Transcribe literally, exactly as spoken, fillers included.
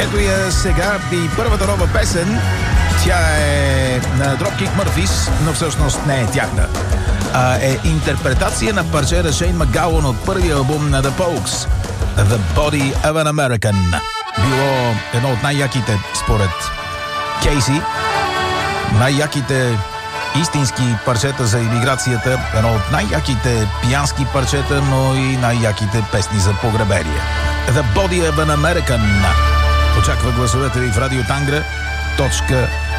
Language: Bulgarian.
Ето я сега и първата нова песен. Тя е на Dropkick Murphys, но всъщност не е тяхна. А е интерпретация на парчета Шейн Макгоуан от първия албум на The Pogues, The Body of an American. Било едно от най-яките, според Кейси, най-яките истински парчета за имиграцията, едно от най-яките пиянски парчета, но и най-яките песни за погребение. The Body of an American. Очаква гласовете ви в радиотангра точка